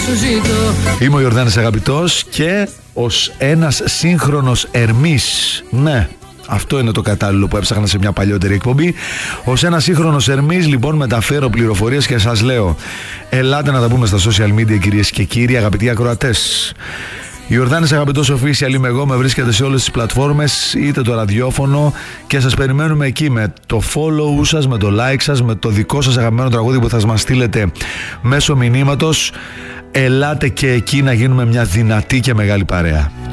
σου ζητώ. Είμαι ο Ιορδάνης Αγαπητός και ως ένας σύγχρονος Ερμής, ναι, αυτό είναι το κατάλληλο που έψαχνα σε μια παλιότερη εκπομπή. Ως ένας σύγχρονος Ερμής, λοιπόν, μεταφέρω πληροφορίες και σας λέω: ελάτε να τα πούμε στα social media, κυρίες και κύριοι, αγαπητοί ακροατές. Ιορδάνης Αγαπητός Official είμαι εγώ, με βρίσκεται σε όλες τις πλατφόρμες, είτε το ραδιόφωνο, και σας περιμένουμε εκεί με το follow σας, με το like σας, με το δικό σας αγαπημένο τραγούδι που θα μας στείλετε μέσω μηνύματος. Ελάτε και εκεί να γίνουμε μια δυνατή και μεγάλη παρέα.